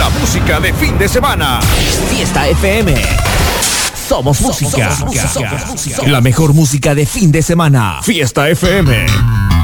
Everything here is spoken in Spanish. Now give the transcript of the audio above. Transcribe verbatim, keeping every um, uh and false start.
la música de fin de semana. Fiesta F M. Somos música. Somos música. La mejor música de fin de semana. Fiesta F M.